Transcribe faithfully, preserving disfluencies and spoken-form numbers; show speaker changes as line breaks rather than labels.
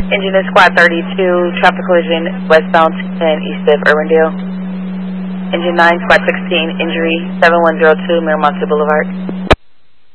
Engine is Squad thirty-two, traffic collision westbound ten east of Urbandale. Engine nine, Squad sixteen, injury seven one zero two, Miramonte Boulevard.